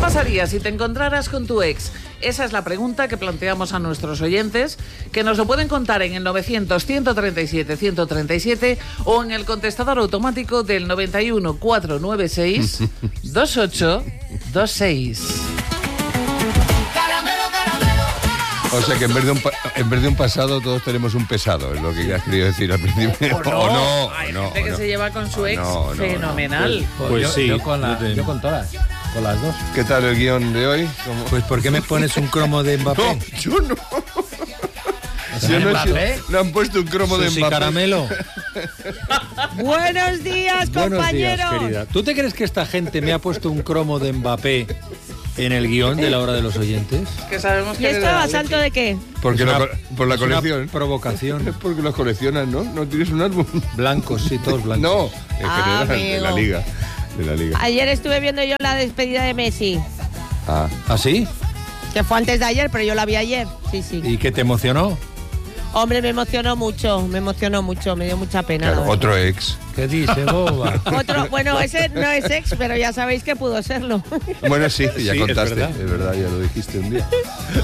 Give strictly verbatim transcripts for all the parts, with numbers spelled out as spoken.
pasaría si te encontraras con tu ex? Esa es la pregunta que planteamos a nuestros oyentes, que nos lo pueden contar en el novecientos, ciento treinta y siete, ciento treinta y siete o en el contestador automático del noventa y uno, cuatrocientos noventa y seis, veintiocho veintiséis. O sea que en vez, de un pa- en vez de un pasado todos tenemos un pesado, es lo que has querido decir al principio. O no, o no, hay o no, gente o que no. se lleva con su O ex no, no, fenomenal. no. Pues, Pues yo, sí, yo con la, yo te- yo con todas, con las dos. ¿Qué tal el guión de hoy? ¿Cómo? Pues ¿por qué me pones un cromo de Mbappé? No, yo no. sea, Yo no Mbappé. sé, le han puesto un cromo de Susi Mbappé. Caramelo. Buenos días, Buenos compañeros. días, querida. ¿Tú te crees que esta gente me ha puesto un cromo de Mbappé en el guión de la hora de los oyentes? Que sabemos ¿Y que esto eres a de santo de qué? Porque Es lo una- co- por la es una colección. provocación. Es porque los coleccionas, ¿no? ¿No tienes un álbum? Blancos, sí, todos blancos. No, en Ah, general, de la amigo. liga. De la liga. Ayer estuve viendo yo la despedida de Messi, Ah. ¿Ah, sí? que fue antes de ayer, pero yo la vi ayer. Sí, sí. ¿Y qué te emocionó? Hombre, me emocionó mucho, me emocionó mucho, me dio mucha pena. la Claro, verdad. otro ex. ¿Qué dice, boba? Otro, bueno, ese no es ex, pero ya sabéis que pudo serlo. Bueno, sí, ya Sí, es contaste. verdad. Es verdad, ya lo dijiste un día.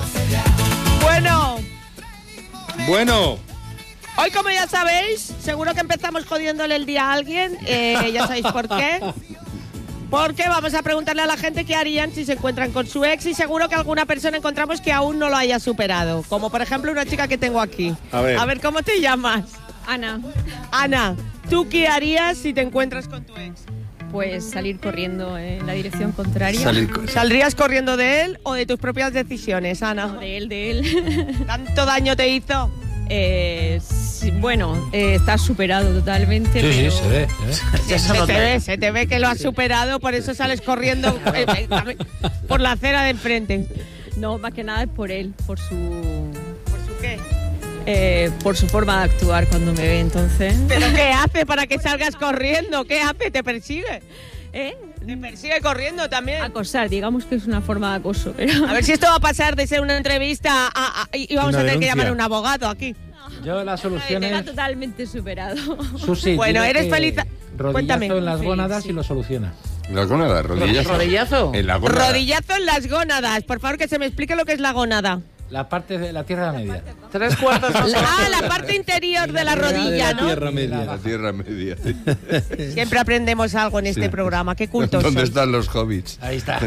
Bueno, Bueno, hoy como ya sabéis, seguro que empezamos jodiéndole el día a alguien, eh, ya sabéis por qué. Porque vamos a preguntarle a la gente qué harían si se encuentran con su ex y seguro que alguna persona encontramos que aún no lo haya superado. Como por ejemplo una chica que tengo aquí. A ver. A ver, ¿cómo te llamas? Ana, Ana, ¿tú qué harías si te encuentras con tu ex? pues salir corriendo en la dirección contraria. salir co- ¿Saldrías corriendo de él o de tus propias decisiones, Ana? De él, de él. ¿Tanto daño te hizo? Eh, sí, bueno, eh, está superado totalmente. Sí, sí, pero se ve. ¿eh? Se, se te ve, se te ve que lo has superado, por eso sales corriendo eh, eh, por la acera de enfrente. No, más que nada es por él, por su, ¿Por su qué? eh, por su forma de actuar cuando me ve, entonces. ¿Pero qué hace para que salgas corriendo? ¿Qué hace? ¿Te persigue? ¿Eh? ¿Te persigue corriendo también? Acosar, digamos que es una forma de acoso, pero... A ver si esto va a pasar de ser una entrevista a- a- y vamos Una a tener denuncia. que llamar a un abogado aquí. Yo la solución Está es... totalmente superado. Susi, Bueno, dile eres que feliz. Rodillazo Cuéntame. en las Sí, gónadas sí. y lo soluciona. La gónada, rodillazo. ¿Rodillazo? En la gónada. Rodillazo en las gónadas. Por favor, que se me explique lo que es la gónada. La parte de la tierra media. Tres cuartos más La- ah, abajo. la parte interior de la De rodilla, la ¿no? tierra media. La tierra media. Siempre aprendemos algo en este Sí. programa. Qué cultos ¿Dónde sois. están los hobbits? Ahí está.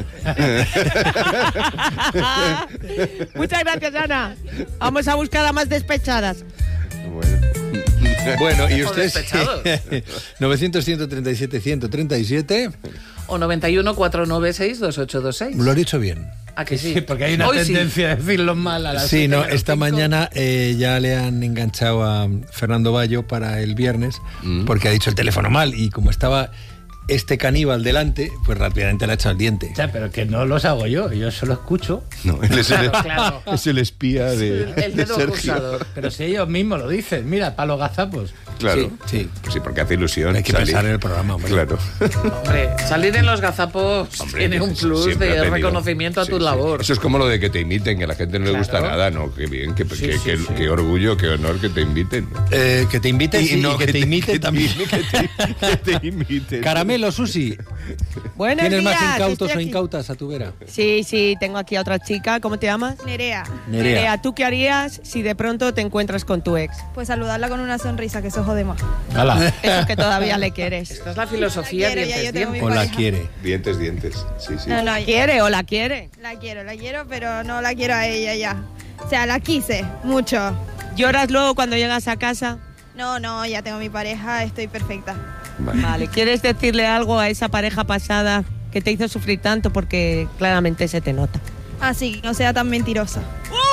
Muchas gracias, Ana. Vamos a buscar a más despechadas. Bueno. Bueno, y O usted despechados. novecientos, ciento treinta y siete, ciento treinta y siete. O noventa y uno, cuatrocientos noventa y seis, veintiocho veintiséis. Lo he dicho bien. ¿A que sí? Sí, porque hay una Hoy sí. tendencia a decirlo mal a las Sí, no, siete, esta cinco. mañana eh, ya le han enganchado a Fernando Bayo para el viernes Mm. porque ha dicho el teléfono mal y como estaba este caníbal delante, pues rápidamente le ha echado el diente. O sea, pero que no los hago yo, yo solo escucho. No, él es el, Claro, claro. es el espía de, El de dedo Sergio. acusador. Pero si ellos mismos lo dicen, mira, para los gazapos. Claro. Sí, sí. Pues sí, porque hace ilusión. Hay que salir. pensar en el programa, hombre. Claro. Hombre, salir en los gazapos Hombre, tiene un plus siempre ha de tenido. reconocimiento a tu Sí, sí. labor. Eso es como lo de que te imiten, que a la gente no le Claro. gusta nada, ¿no? Qué bien, qué, Sí, qué- sí, qué- sí. qué orgullo, qué honor que te inviten. Eh, que te inviten sí, y, que, te imiten que también. Que te, que te imiten. Caramelo, Susi. Buenos ¿Tienes días. más incautos estoy o aquí. incautas a tu vera? Sí, sí, tengo aquí a otra chica. ¿Cómo te llamas? Nerea, Nerea. ¿tú qué harías si de pronto te encuentras con tu ex? pues saludarla con una sonrisa, que eso jode más. Hala. Eso que todavía le quieres. Esta es la filosofía La quiero, ya dientes, yo tengo dientes. ¿O la pareja. quiere? Dientes, dientes. Sí, sí. No, no, ¿La quiere o la quiere? la quiero, la quiero, pero no la quiero a ella ya. O sea, la quise mucho. ¿Lloras luego cuando llegas a casa? No, no, ya tengo mi pareja, estoy perfecta. Vale. Vale, ¿quieres decirle algo a esa pareja pasada que te hizo sufrir tanto? Porque claramente se te nota. Así que no sea tan mentirosa.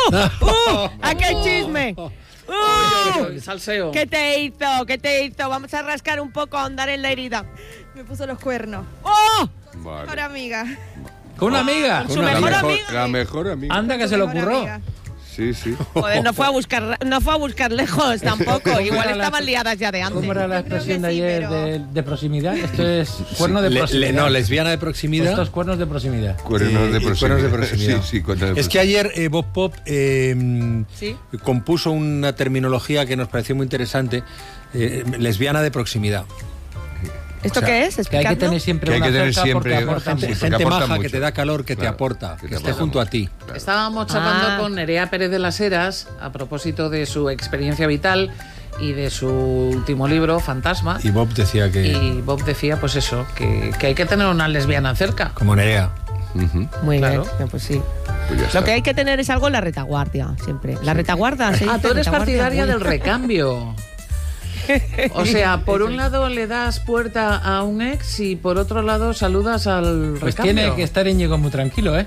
¡Uh! ¡Aquí hay chisme! ¡Uh! Salseo. ¿Qué te hizo? ¿Qué te hizo? Vamos a rascar un poco, a ahondar en la herida. Me puso los cuernos. ¡Oh! Vale. Mejor amiga. Con una amiga. Su la, mejor mejor, amiga. la mejor amiga. Anda que se lo Mejor ocurrió. amiga. Sí, sí. Joder, no fue a buscar, no fue a buscar lejos tampoco. ¿Cómo Igual era la- estaban liadas ya de antes. ¿Cómo era la Yo creo expresión que de sí, ayer pero- de, de proximidad? Esto es cuerno de Le- proximidad. le- no, lesbiana de Pues proximidad. estos cuernos de proximidad. Cuernos Eh, de y proximidad. cuernos de proximidad. Sí, sí, cuernos de Es que ayer eh, Bob Pop eh, ¿Sí? compuso una terminología que nos pareció muy interesante, eh, lesbiana de proximidad. ¿Esto O sea, qué es? Que hay que Explicadlo. tener siempre Que hay una que tener cerca porque siempre aporta gente- mucho. porque Gente aporta maja que mucho. te da calor, que te Claro, aporta, que que, te esté aporta junto a mucho. ti. Claro. Estábamos charlando Ah. con Nerea Pérez de las Heras a propósito de su experiencia vital y de su último libro, Fantasma. Y Bob decía que... Y Bob decía, pues eso, que, que hay que tener una lesbiana cerca. Como Nerea. Ujú. Muy Claro. bien, pues sí. Pues ya está. Lo que hay que tener es algo en la retaguardia, siempre. La retaguardia, se Ah, dice tú eres retaguardia, partidaria muy- del recambio. O sea, por un lado le das puerta a un ex y por otro lado saludas al Pues recambio. tiene que estar Íñigo muy tranquilo, ¿eh?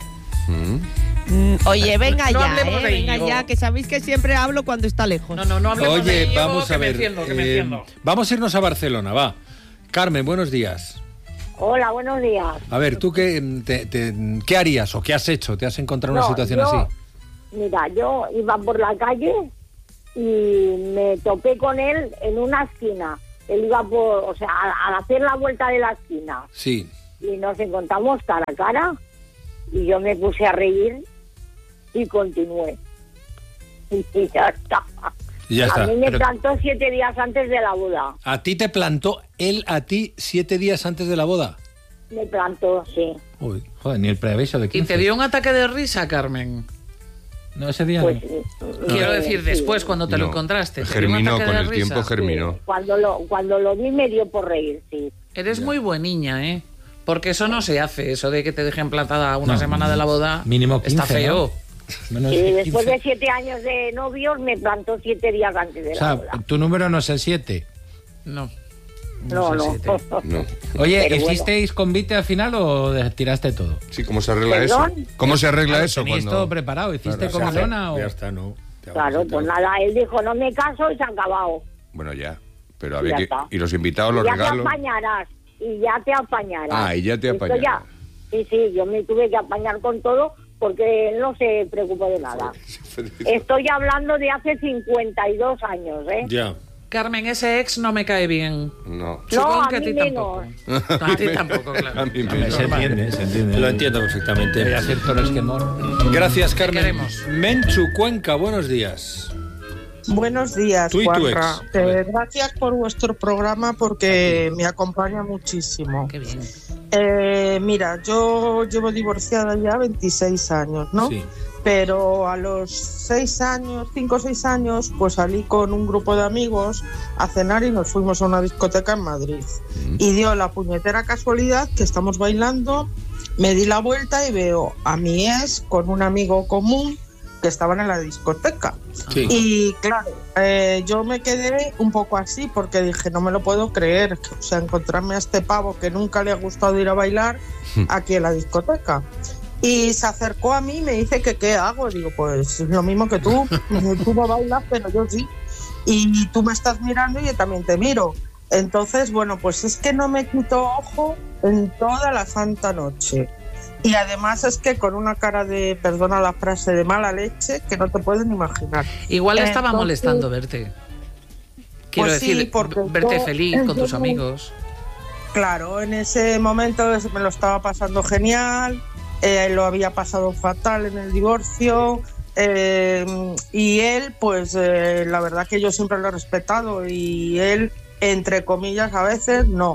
Mm. Mm, Oye, venga No ya, hablemos eh, de venga Íñigo. ya, que sabéis que siempre hablo cuando está lejos. No, no, no hablemos de Oye, ello, vamos que a me ver. enciendo, que me eh, enciendo. vamos a irnos a Barcelona, va. Carmen, buenos días. Hola, buenos días. A ver, ¿tú qué, te- te- qué harías o qué has hecho? ¿Te has encontrado una No, situación yo- así? Mira, yo iba por la calle y me topé con él en una esquina. Él iba por, o sea, al, al hacer la vuelta de la esquina Sí. y nos encontramos cara a cara y yo me puse a reír y continué. Y, y ya está. Y ya a está. mí me Pero plantó siete días antes de la boda. ¿a ti te plantó él a ti siete días antes de la boda? Me plantó, sí. Uy. Joder, ni el preaviso de ¿Y quince. te dio un ataque de risa, Carmen? No, ese día Pues, no. Quiero eh, decir, sí. después, cuando te lo No. encontraste. ¿te dio un Germinó, ataque con de el risa? tiempo germinó. Sí, Cuando lo, cuando lo vi me dio por reír, sí. Eres muy buen niña, ¿eh? Porque eso no se hace, eso de que te dejen plantada una No, semana de la boda. mínimo quince, Está feo. ¿no? Menos Y de después quince. de siete años de novios me plantó siete días antes de O la sea, boda. tu número no es el siete. No. No, sé no. si te- No. Oye, Pero bueno. ¿hicisteis convite al final o de- tiraste todo? Sí, ¿cómo se arregla ¿Perdón? eso? ¿Cómo se arregla Claro, eso? ¿teníais cuando- todo preparado? ¿Hiciste Claro, comilona o...? Ya está, ¿no? Ya Claro, vamos a pues entrar. nada, él dijo, no me caso y se ha acabado. Bueno, ya. Pero Ya había que... está. ¿Y los invitados, los ya regalos? te apañarás, y ya te apañarás. Ah, y ya te Esto apañarás. ya- Sí, sí, yo me tuve que apañar con todo porque él no se preocupó de nada. Estoy hablando de hace cincuenta y dos años, ¿eh? Ya. Carmen, ese ex no me cae bien. No. Supongo a que a mí ti menos. tampoco. A ti tampoco, claro. A mí Hombre, menos. se entiende, se entiende. Lo entiendo Hay perfectamente. cierto resquemor. Gracias, Carmen. queremos. Menchu Cuenca, buenos días. Buenos días, Tú y tu Juanra. ex. Eh, gracias por vuestro programa porque me acompaña muchísimo. Qué bien. Eh, mira, yo llevo divorciada ya veintiséis años, ¿no? Sí. Pero a los seis años, cinco o seis años, pues salí con un grupo de amigos a cenar y nos fuimos a una discoteca en Madrid. Y dio la puñetera casualidad que estamos bailando, me di la vuelta y veo a mi ex con un amigo común que estaban en la discoteca. Sí. Y claro, eh, yo me quedé un poco así porque dije, no me lo puedo creer, o sea, encontrarme a este pavo que nunca le ha gustado ir a bailar aquí en la discoteca. Y se acercó a mí y me dice que qué hago. Digo, pues lo mismo que tú, tú no bailas, pero yo sí. Y tú me estás mirando y yo también te miro. Entonces, bueno, pues es que no me quito ojo en toda la santa noche. Y además es que con una cara de, perdona la frase, de mala leche, que no te pueden imaginar. Igual le estaba Entonces, molestando verte. Quiero pues sí, decir, porque verte yo- feliz con tus yo- amigos. Claro, en ese momento me lo estaba pasando genial, eh, lo había pasado fatal en el divorcio, eh, y él, pues eh, la verdad que yo siempre lo he respetado y él, entre comillas, a veces no.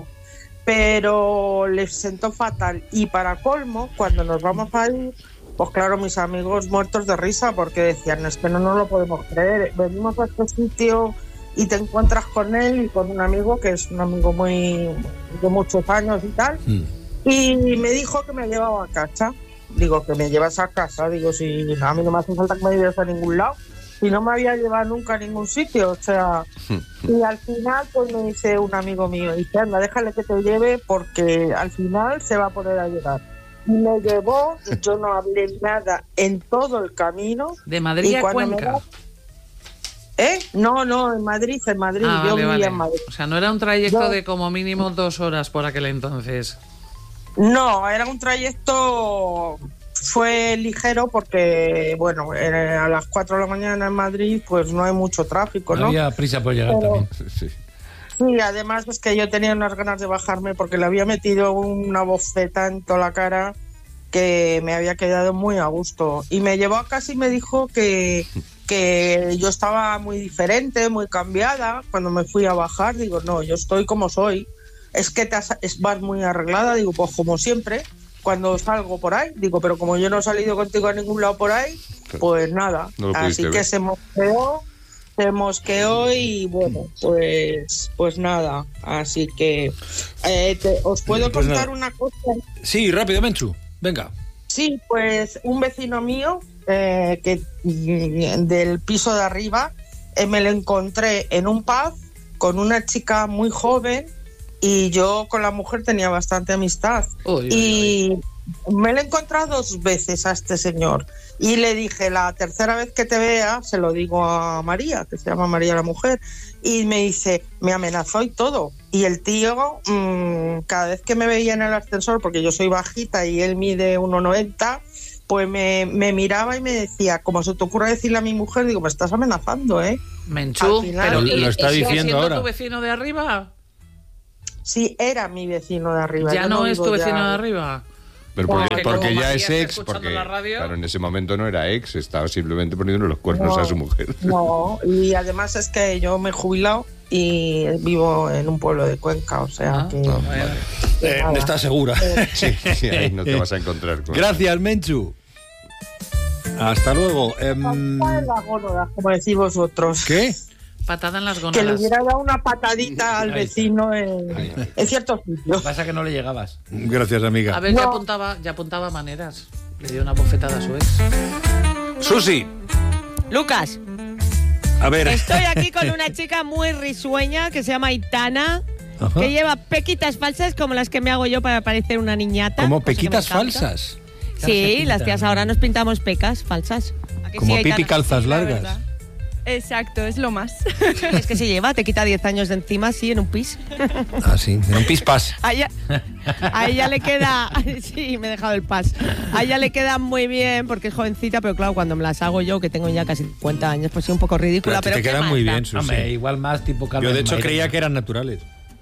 Pero le sentó fatal. Y para colmo, cuando nos vamos a ir, pues claro, mis amigos muertos de risa porque decían, es que no nos lo podemos creer. Venimos a este sitio y te encuentras con él y con un amigo que es un amigo muy de muchos años y tal. Mm. Y me dijo que me llevaba a casa. Digo, que me llevas a casa. Digo, si a mí no me hace falta que me lleves a ningún lado. Y no me había llevado nunca a ningún sitio, o sea, y al final pues me dice un amigo mío, dice, anda, déjale que te lleve porque al final se va a poner a llorar. Y me llevó, yo no hablé nada en todo el camino. De Madrid y a cuando me Cuenca. va- ¿Eh? No, no, en Madrid, en Madrid, Ah, yo vale, vivía vale. en Madrid. O sea, no era un trayecto Yo- de como mínimo dos horas por aquel entonces. No, era un trayecto, fue ligero porque, bueno, era a las cuatro de la mañana en Madrid, pues no hay mucho tráfico, No ¿no? había prisa por llegar Pero- también. Sí. Sí, además es que yo tenía unas ganas de bajarme porque le había metido una bofeta en toda la cara que me había quedado muy a gusto. Y me llevó a casa y me dijo que, que yo estaba muy diferente, muy cambiada. Cuando me fui a bajar, digo, no, yo estoy como soy. es que te has, es, vas muy arreglada. Digo, pues como siempre, cuando salgo por ahí. Digo, pero como yo no he salido contigo a ningún lado por ahí, pues nada. No lo Así pudiste que ver. se mosqueó, se mosqueó y bueno, pues pues nada. Así que eh, te- os puedo Pues contar nada. una cosa. Sí, rápido, Menchu. Venga. Sí, pues un vecino mío eh, que mm, del piso de arriba eh, me lo encontré en un pub con una chica muy joven y yo con la mujer tenía bastante amistad. Uy, uy, y me lo he encontrado dos veces a este señor y le dije, la tercera vez que te vea, se lo digo a María, que se llama María la mujer, y me dice, me amenazó y todo. Y el tío, mmm, cada vez que me veía en el ascensor, porque yo soy bajita y él mide uno noventa, pues me, me miraba y me decía, como se te ocurre decirle a mi mujer, digo, me estás amenazando, ¿eh? Menchú, Al final- pero Lo- ¿y- lo está y sigue diciendo siendo ahora. tu vecino de arriba? Sí, era mi vecino de arriba. Ya yo no es vivo tu ya- vecino de arriba. Pero porque, Porque porque como ya María es está ex, escuchando porque la radio. claro, en ese momento no era ex, estaba simplemente poniéndole los cuernos No. a su mujer. No, y además es que yo me he jubilado y vivo en un pueblo de Cuenca, o sea Ah, que... No, bueno. vale. Eh, nada. ¿Estás segura? Sí, sí, ahí no te vas a encontrar con... Gracias, Menchu. Hasta luego. Em, La gónoda, como decís vosotros. ¿Qué? Patada en las Que le gónadas. hubiera dado una patadita al Ahí está. vecino en, en ciertos sitios. Pasa que no le llegabas. Gracias, amiga. A ver, ya No. apuntaba, ya apuntaba maneras. Le dio una bofetada a su ex. Susi, Lucas, a ver. estoy aquí con una chica muy risueña que se llama Aitana, Ajá. que lleva pequitas falsas como las que me hago yo para parecer una niñata. Como cosa que me pequitas encanta. falsas. Sí, las tías ahora nos pintamos pecas falsas. ¿A que Como sí, Aitana? pipi calzas La largas. verdad. Exacto, es lo más. Es que se lleva, te quita diez años de encima, sí, en un pis. Ah, sí, en un pispas. A ella, a ella le queda... Sí, me he dejado el pas. A ella le queda muy bien porque es jovencita, pero claro, cuando me las hago yo, que tengo ya casi cincuenta años, pues sí, un poco ridícula. Pero a ti Pero te ¿qué quedan más muy da? bien, Susi. Hombre, igual más tipo Carmen Yo de hecho Maire. creía que eran naturales.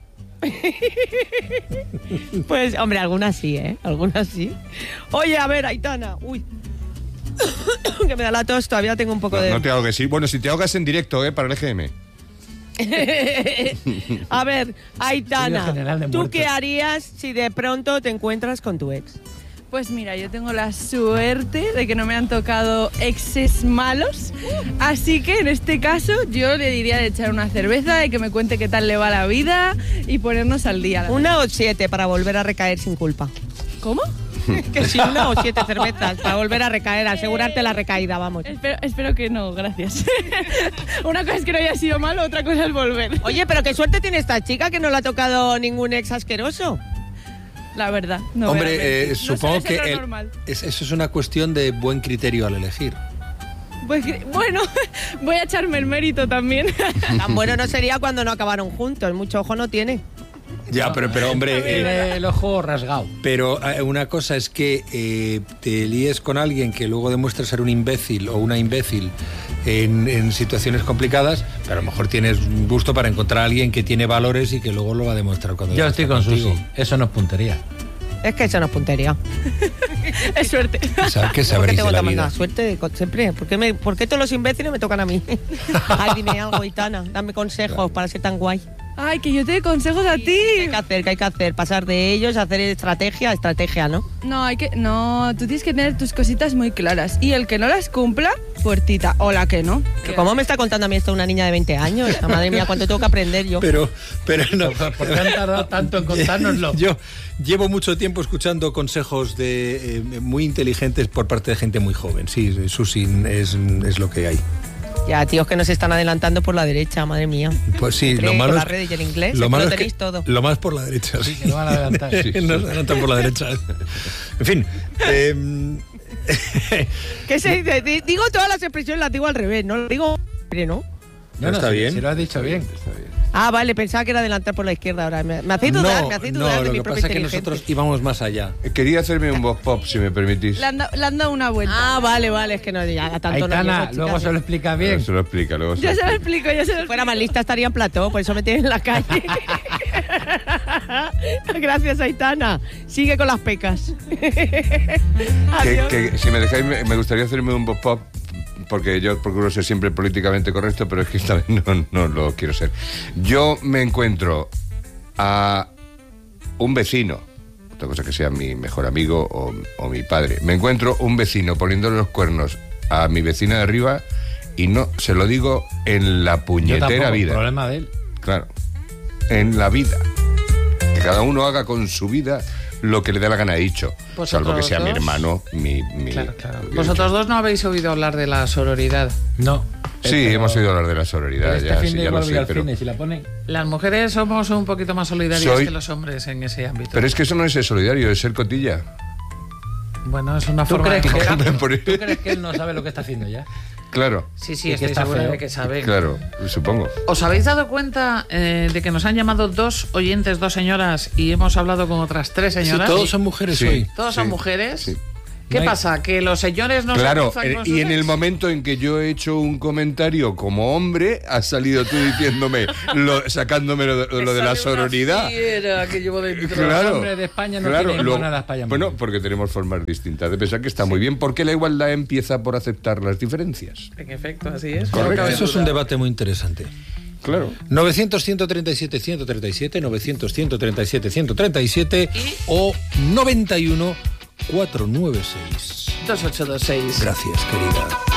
Pues, hombre, algunas sí, ¿eh? Algunas sí. Oye, a ver, Aitana. Uy. Que me da la tos, todavía tengo un poco No, de... no te ahogues, sí. Bueno, si te ahogas en directo, ¿eh? Para el E G M. A ver, Estudio Aitana, General de ¿tú Muertos. qué harías si de pronto te encuentras con tu ex? Pues mira, yo tengo la suerte de que no me han tocado exes malos, así que en este caso yo le diría de echar una cerveza, de que me cuente qué tal le va la vida y ponernos al día. la Una o siete para volver a recaer sin culpa. verdad. ¿Cómo? Que si una o siete cervezas para volver a recaer, asegurarte la recaída, vamos. Espero, espero que no, gracias. Una cosa es que no haya sido malo, otra cosa es volver. Oye, pero qué suerte tiene esta chica que no le ha tocado ningún ex asqueroso. La verdad. No Hombre, realmente. eh, No supongo suele que ser lo el- normal. es- eso es una cuestión de buen criterio al elegir. Pues, que- bueno, voy a echarme el mérito también. Tan bueno no sería cuando no acabaron juntos, mucho ojo no tiene. Ya, pero, pero hombre, eh, Tiene el ojo rasgado. pero eh, una cosa es que eh, te líes con alguien que luego demuestre ser un imbécil o una imbécil en, en situaciones complicadas, pero a lo mejor tienes un gusto para encontrar a alguien que tiene valores y que luego lo va a demostrar cuando Yo ya estoy está con contigo. Susi. Eso no es puntería. Es que eso no es puntería. Es suerte. O sea, ¿qué ¿Por qué sabréis tengo de la tan vida? mala suerte de co- siempre? ¿Por qué, me, ¿Por qué todos los imbéciles me tocan a mí? Ay, dime algo, Aitana. Dame consejos para ser tan guay. Ay, que yo te dé consejos a ti. ¿Qué hay que hacer? ¿Qué hay que hacer? Pasar de ellos, hacer estrategia, estrategia, ¿no? No, hay que, no, tú tienes que tener tus cositas muy claras. Y el que no las cumpla, puertita. O la que no. Que ¿Cómo me está contando a mí esto una niña de veinte años? Madre mía, ¿cuánto tengo que aprender yo? Pero, pero no. ¿Por qué han tardado tanto en contárnoslo? Yo llevo mucho tiempo escuchando consejos de, eh, muy inteligentes por parte de gente muy joven. Sí, Susi, es, es lo que hay. Ya, tíos que nos están adelantando por la derecha, madre mía. Pues sí, Entre lo malo con es la red y el inglés, lo es que malo lo es que tenéis todo. lo más por la derecha. Sí, que no van a adelantar. Sí, sí. Nos adelantan por la derecha. En fin. eh, ¿Qué se dice? Di- Digo todas las expresiones, las digo al revés, no lo digo, ¿no? No, no, Está si- bien. Si lo has dicho bien. Ah, vale, pensaba que era adelantar por la izquierda ahora. Me, me hacéis dudar, me hacéis no, dudar de lo mi que propia pasa es que inteligencia. nosotros íbamos más allá. Quería hacerme un box pop, si me permitís. Le han, da- le han dado una vuelta. Ah, vale, vale, es que no, ya tanto no Aitana, llego, luego chicas. se lo explica Bien. bien. Se lo explica, luego se Ya lo se lo explica. explico, ya se lo Si fuera más lista estaría en plató, por eso me tienen en la calle. Gracias, Aitana. Sigue con las pecas. Que, Adiós. que si me dejáis, me, me gustaría hacerme un box pop, porque yo procuro ser siempre políticamente correcto, pero es que esta vez no, no lo quiero ser. Yo me encuentro a un vecino, otra cosa que sea mi mejor amigo o, o mi padre, me encuentro un vecino poniéndole los cuernos a mi vecina de arriba y no, se lo digo en la puñetera Yo tampoco, vida. Problema de él. Claro, en la vida. Que cada uno haga con su vida lo que le dé la gana, he dicho. ¿Vosotros Salvo que sea mi dos? hermano, mi... mi Claro, claro. mi- Vosotros dos no habéis oído hablar de la sororidad. No. Sí, Pero- hemos oído hablar de la sororidad, pero este ya, fin sí, de ya lo igual voy sé, al pero... cine, si la ponen. Las mujeres somos un poquito más solidarias Soy- que los hombres en ese ámbito. Pero es que eso no es ser solidario, es ser cotilla. Bueno, es una ¿Tú forma de crees, que, enfocarlo. Por- ¿Tú crees que él no sabe lo que está haciendo ya? Claro, Sí, sí, Y que estoy está segura feo. de que saben. claro, supongo. ¿Os habéis dado cuenta eh, de que nos han llamado dos oyentes, dos señoras, y hemos hablado con otras tres Sí, señoras? todos son mujeres Sí. hoy. ¿Todos Sí, son mujeres? sí. ¿Qué No hay- pasa? ¿Que los señores no Claro, se cruzan con y sus en el ex? momento en que yo he hecho un comentario como hombre, has salido tú diciéndome, lo, sacándome lo, de- lo de la Sale una sororidad. fiera que llevo dentro. Claro, Los hombres de España no claro, tienen lo- monedas para llamar. Bueno, porque tenemos formas distintas de pensar que está muy bien. ¿Por qué la igualdad empieza por aceptar las diferencias? En efecto, así es. Correcto. No cabe Eso es un duda. debate muy interesante. Claro. novecientos, ciento treinta y siete, ciento treinta y siete, novecientos, ciento treinta y siete, ciento treinta y siete Y- o noventa y uno, cuatrocientos noventa y seis. dos ocho dos seis. Gracias, querida.